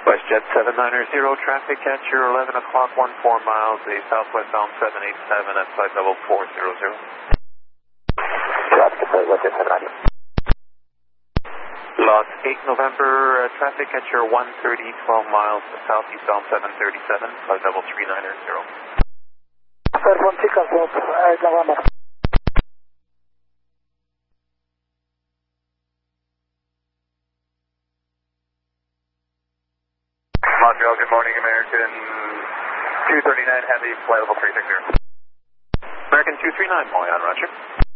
WestJet 790, traffic at your 11 o'clock, 14 miles, the southwest bound 787 at flight level 400. Traffic at WestJet 790. Lot 8 November, traffic at your 130, 12 miles, the southeast bound 737, flight level 390. Fairphone Chica, November. Montreal, good morning, American 239 Heavy, flight level 360. American 239, Montreal, roger.